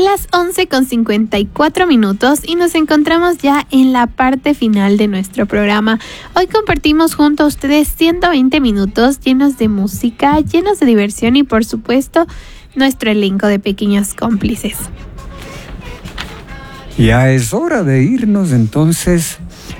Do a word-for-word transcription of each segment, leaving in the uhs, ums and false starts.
las once con cincuenta y cuatro minutos y nos encontramos ya en la parte final de nuestro programa. Hoy compartimos junto a ustedes ciento veinte minutos llenos de música, llenos de diversión y por supuesto nuestro elenco de pequeños cómplices. Ya es hora de irnos, entonces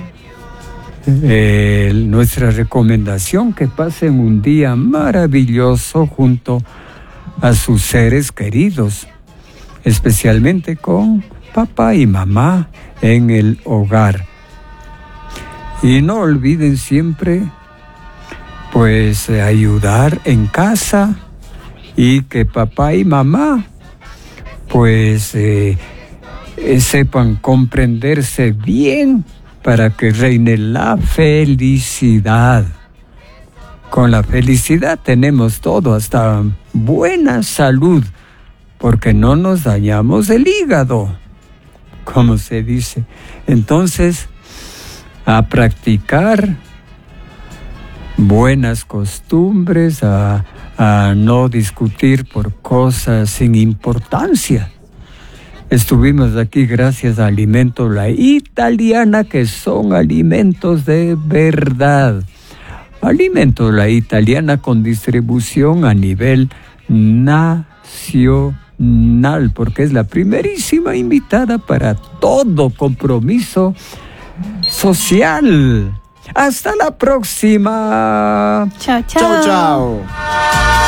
eh, nuestra recomendación: que pasen un día maravilloso junto a sus seres queridos, especialmente con papá y mamá en el hogar. Y no olviden siempre, pues, ayudar en casa, y que papá y mamá, pues, eh, eh, sepan comprenderse bien para que reine la felicidad. Con la felicidad tenemos todo, hasta buena salud, porque no nos dañamos el hígado, como se dice. Entonces, a practicar buenas costumbres, a, a no discutir por cosas sin importancia. Estuvimos aquí gracias a Alimentos La Italiana, que son alimentos de verdad. Alimentos La Italiana, con distribución a nivel nacional, porque es la primerísima invitada para todo compromiso social. Hasta la próxima. Chao, chao. Chao, chao.